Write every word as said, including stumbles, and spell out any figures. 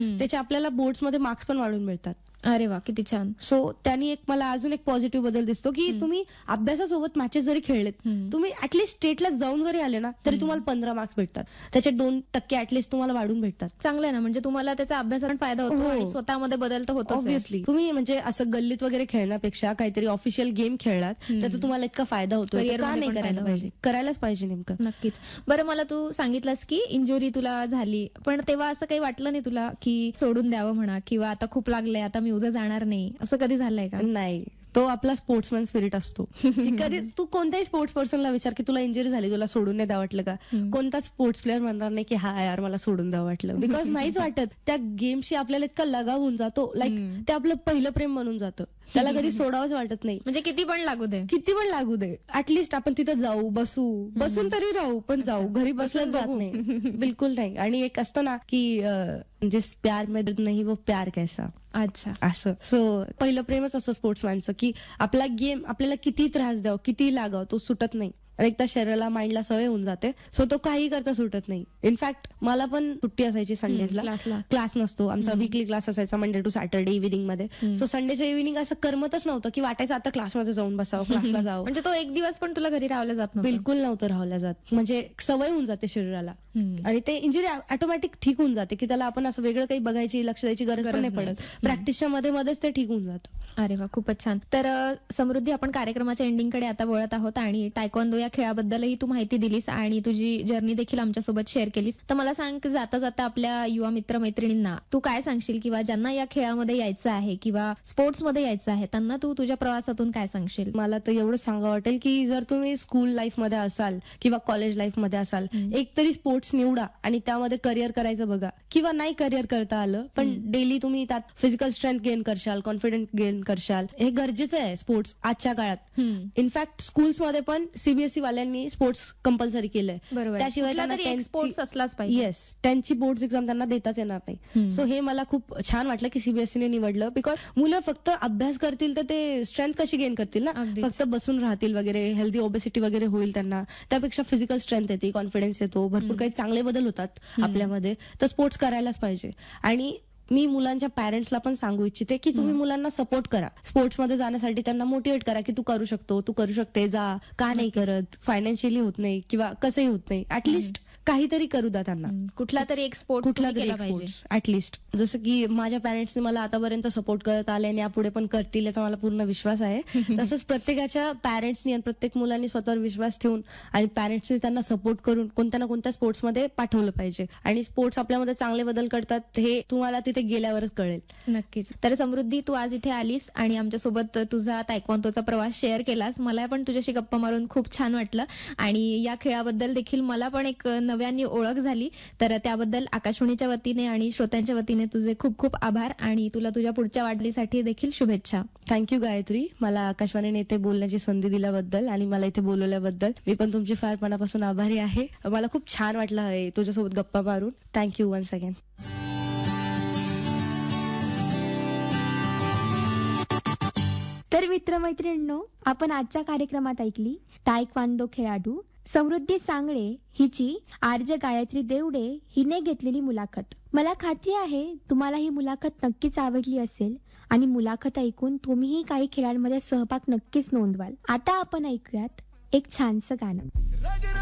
त्याचे आपल्याला बोर्ड्समध्ये मार्क्स पण वाढून मिळतात. अरे वा, किती छान. सो त्यांनी एक मला अजून एक पॉझिटिव्ह बदल दिसतो की तुम्ही अभ्यासासोबत मॅचेस जरी खेळलेत, तुम्ही ऍटलीस्ट स्टेटला जाऊन जरी आले ना तरी तुम्हाला पंधरा मार्क्स भेटतात. त्याचे दोन टक्के ऍटलीस्ट तुम्हाला वाढून भेटतात. चांगलं आहे ना, म्हणजे तुम्हाला त्याचा अभ्यासात फायदा होतो आणि स्वतःमध्ये बदल तर होतो. ऑब्व्हियसली तुम्ही म्हणजे असं गल्लीत वगैरे खेळण्यापेक्षा काहीतरी ऑफिशियल गेम खेळलात त्याचा तुम्हाला इतका फायदा होतो. का नाही करायला पाहिजे? करायलाच पाहिजे नेमकं. नक्कीच. बरं, मला तू सांगितलंस की इंजुरी तुला झाली, पण तेव्हा असं काही वाटलं नाही तुला की सोडून द्यावं म्हणा, किंवा आता खूप लागलंय, आता मी उद्या जाणार नाही, असं कधी झालंय का? नाही, तो आपला स्पोर्ट्समॅन स्पिरिट असतो. कधीच तू कोणत्याही स्पोर्ट्स पर्सनला विचार की तुला इंजुरी झाली, तुला सोडून नाही द्यावं वाटलं का? कोणता स्पोर्ट्स प्लेअर म्हणणार नाही की हा यार मला सोडून द्यावं वाटलं. बिकॉज नाहीच वाटत. त्या गेमशी आपल्याला इतका लगाव होऊन जातो, लाईक ते आपलं पहिलं प्रेम बनून जातं. त्याला कधी सोडावंच वाटत नाही. म्हणजे किती पण लागू दे, किती पण लागू दे, ऍटलीस्ट आपण तिथं जाऊ, बसू, बसून तरी राहू, पण जाऊ. घरी बसलं जात नाही, बिलकुल नाही. आणि एक असतं ना की म्हणजे प्यार में दर्द नहीं वो प्यार कैसा. अच्छा, असं. सो पहिलं प्रेमच असं स्पोर्ट्समॅनचं की आपला गेम आपल्याला किती त्रास द्यावं, किती लागावं, तो सुटत नाही. एकदा शरीराला माइंडला सवय होऊन जाते, सो तो काही करता सुटत नाही. इनफॅक्ट मला पण सुट्टी असायची संडेजला, क्लास नसतो आमचा, वीकली क्लास असायचा मंडे टू सॅटर्डे इव्हिनिंग मध्ये. सो संडेच्या इव्हिनिंग असं करमतच नव्हतं की वाटायचं आता क्लासमध्ये जाऊन बसावं, क्लासला जावं. म्हणजे तो एक दिवस पण तुला घरी राहावलं जात नव्हतं? बिलकुल नव्हतं राहावलं जात. म्हणजे सवय होऊन जाते शरीराला आणि ते इंजुरी ऑटोमॅटिक ठीक होऊन जाते की त्याला आपण असं वेगळं काही बघायची, लक्ष द्यायची गरज पण नाही पडत. प्रॅक्टिसच्या मध्ये मध्येच ते ठीक होऊन जातं. अरे वा, खूपच छान. तर समृद्धी, आपण कार्यक्रमाच्या एंडिंगकडे आता वळत आहोत आणि टायक्वांदो या खेळाबद्दलही तू माहिती दिलीस आणि तुझी जर्नी देखील आमच्यासोबत शेअर केलीस. तर मला सांग, जाता जाता आपल्या युवा मित्र मैत्रिणींना तू काय सांगशील, किंवा ज्यांना या खेळामध्ये यायचं आहे किंवा स्पोर्ट्स मध्ये यायचं आहे, त्यांना तू तुझ्या प्रवासातून काय सांगशील? मला तर एवढं सांगा वाटेल की जर तुम्ही स्कूल लाईफ मध्ये असाल किंवा कॉलेज लाईफ मध्ये असाल, एक तरी स्पोर्ट्स निवडा आणि त्यामध्ये करिअर करायचं बघा. किंवा नाही करिअर करता आलं, पण डेली तुम्ही त्यात physical strength gain करशाल, confidence gain करशाल. हे गरजेचं आहे स्पोर्ट्स आजच्या काळात. इनफॅक्ट स्कूल्स मध्ये पण सीबीएसई वाल्यांनी स्पोर्ट्स कंपल्सरी केलंय. त्याशिवाय स्पोर्ट्स असलाच पाहिजे. येस, त्यांची बोर्ड एक्झाम त्यांना देताच येणार नाही. सो हे मला खूप छान वाटलं की सीबीएसईने निवडलं. बिकॉज मुलं फक्त अभ्यास करतील तर ते स्ट्रेंथ कशी गेन करतील ना, फक्त बसून राहतील वगैरे, हेल्दी ओबेसिटी वगैरे होईल त्यांना. त्यापेक्षा फिजिकल स्ट्रेंथ येते, कॉन्फिडन्स येतो, भरपूर काही चांगले बदल होतात आपल्यामध्ये. तर स्पोर्ट्स करायलाच पाहिजे. आणि मी मुलांच्या पॅरेंट्सला पण सांगू इच्छिते की तुम्ही मुलांना सपोर्ट करा स्पोर्ट्समध्ये जाण्यासाठी. त्यांना मोटिवेट करा की तू करू शकतो, तू करू शकते, जा. का नाही करत? फायनान्शियली होत नाही किंवा कसंही होत नाही, ऍटलिस्ट काहीतरी करू द्या त्यांना. कुठला तरी एक स्पोर्ट्स, कुठला तरी एक स्पोर्ट्स ऍटलिस्ट. जसं की माझ्या पॅरेंट्सने मला आतापर्यंत सपोर्ट करत आले आणि यापुढे पण करतील याचा मला पूर्ण विश्वास आहे. तसंच प्रत्येकाच्या पॅरेंट्सनी आणि प्रत्येक मुलांनी स्वतःवर विश्वास ठेवून आणि पॅरेंट्सनी त्यांना सपोर्ट करून कोणत्या ना कोणत्या स्पोर्ट्समध्ये पाठवलं पाहिजे. आणि स्पोर्ट्स आपल्यामध्ये चांगले बदल करतात हे तुम्हाला तिथे गेल्यावरच कळेल. नक्कीच. तर समृद्धी, तू आज इथे आलीस आणि आमच्यासोबत तुझा तायक्वांदोचा प्रवास शेअर केलास. मला पण तुझ्याशी गप्पा मारून खूप छान वाटलं आणि या खेळाबद्दल देखील मला पण एक नव्याने ओळख झाली. तर त्याबद्दल आकाशवाणीच्या वतीने आणि श्रोत्यांच्या वतीने तुझे खूप खूप आभार आणि तुला तुझ्या पुढच्या वाटचालीसाठी देखील शुभेच्छा. थँक्यू गायत्री, मला आकाशवाणीने इथे बोलण्याची संधी दिल्याबद्दल आणि मला इथे बोलवल्याबद्दल. मी पण तुमची फार मनापासून आभारी आहे. मला खूप छान वाटलं आहे तुझ्यासोबत गप्पा मारून. Thank you once again. तर मित्रमैत्रिणींनो, आपण आजच्या कार्यक्रमात ऐकली तायक्वांदो खेळाडू समृद्धी सांगळे हिची आर्ज गायत्री देवडे हिने घेतलेली मुलाखत. मला खात्री आहे तुम्हाला ही मुलाखत नक्कीच आवडली असेल आणि मुलाखत ऐकून तुम्हीही काही खेळांमध्ये सहभाग नक्कीच नोंदवाल. आता आपण ऐकूयात एक छानसं गाणं.